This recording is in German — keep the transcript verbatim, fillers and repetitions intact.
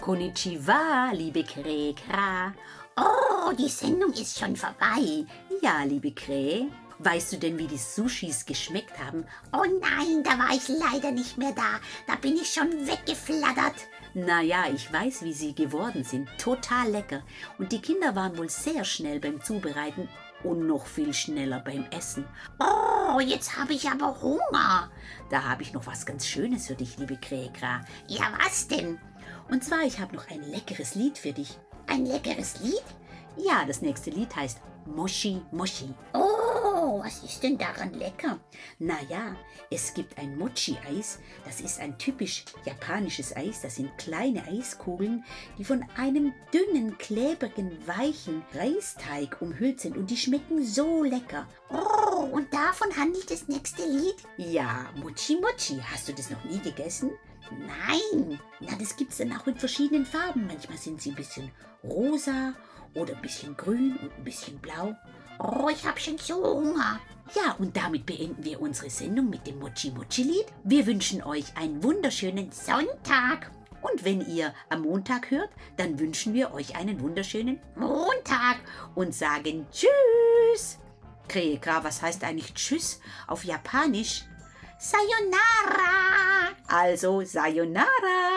Konnichiwa, liebe Krähe. Oh, die Sendung ist schon vorbei. Ja, liebe Krähe. Weißt du denn, wie die Sushis geschmeckt haben? Oh nein, da war ich leider nicht mehr da. Da bin ich schon weggeflattert. Naja, ich weiß, wie sie geworden sind. Total lecker. Und die Kinder waren wohl sehr schnell beim Zubereiten und noch viel schneller beim Essen. Oh, jetzt habe ich aber Hunger. Da habe ich noch was ganz Schönes für dich, liebe Krähe. Ja, was denn? Und zwar, ich habe noch ein leckeres Lied für dich. Ein leckeres Lied? Ja, das nächste Lied heißt Moshi Moshi. Oh, was ist denn daran lecker? Naja, es gibt ein Mochi-Eis. Das ist ein typisch japanisches Eis. Das sind kleine Eiskugeln, die von einem dünnen, klebrigen, weichen Reisteig umhüllt sind. Und die schmecken so lecker. Oh, und davon handelt das nächste Lied? Ja, Mochi Mochi. Hast du das noch nie gegessen? Nein. Na, das gibt es dann auch in verschiedenen Farben. Manchmal sind sie ein bisschen rosa oder ein bisschen grün und ein bisschen blau. Oh, ich habe schon so Hunger. Ja, und damit beenden wir unsere Sendung mit dem Mochi Mochi Lied. Wir wünschen euch einen wunderschönen Sonntag. Und wenn ihr am Montag hört, dann wünschen wir euch einen wunderschönen Montag und sagen Tschüss. Krähe, was heißt eigentlich Tschüss auf Japanisch? Sayonara. Also Sayonara.